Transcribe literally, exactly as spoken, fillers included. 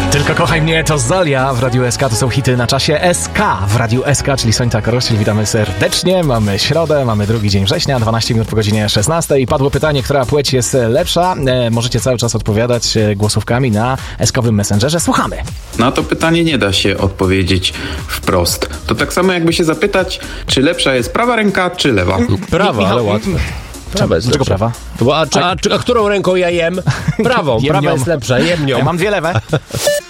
Tylko kochaj mnie to Zolia w Radiu S K, to są hity na czasie S K w Radiu S K, czyli Sońca Korościel. Witamy serdecznie, mamy środę, mamy drugi dzień września, dwanaście minut po godzinie szesnastej i padło pytanie, która płeć jest lepsza. E, możecie cały czas odpowiadać głosówkami na S-kowym Messengerze. Słuchamy. Na to pytanie nie da się odpowiedzieć wprost. To tak samo jakby się zapytać, czy lepsza jest prawa ręka, czy lewa. Prawa, Michał, ale łatwe. Prawa jest Dlaczego lepsza. prawa? Bo, a, a, a, a którą ręką ja jem? Prawą. Jem Prawa nią. jest lepsza, jem nią. Ja mam dwie lewe.